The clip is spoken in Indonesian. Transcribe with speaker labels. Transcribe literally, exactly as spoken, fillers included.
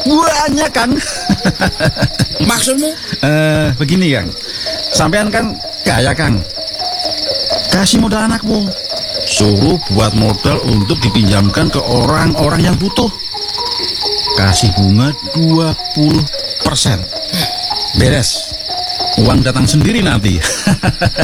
Speaker 1: Banyak, Kang.
Speaker 2: Maksudmu?
Speaker 1: Eh, begini, Kang. Sampean kan kaya, Kang. Kasih modal anakmu. Suruh buat modal untuk dipinjamkan ke orang-orang yang butuh. Kasih bunga dua puluh persen. Beres. Uang datang sendiri nanti.